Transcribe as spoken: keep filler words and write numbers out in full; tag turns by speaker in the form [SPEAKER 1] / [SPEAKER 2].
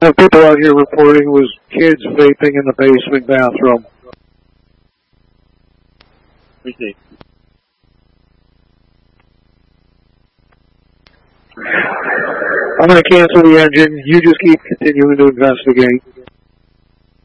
[SPEAKER 1] The people out here reporting was kids vaping in the basement bathroom.
[SPEAKER 2] Receive.
[SPEAKER 1] I'm going to cancel the engine. You just keep continuing to investigate.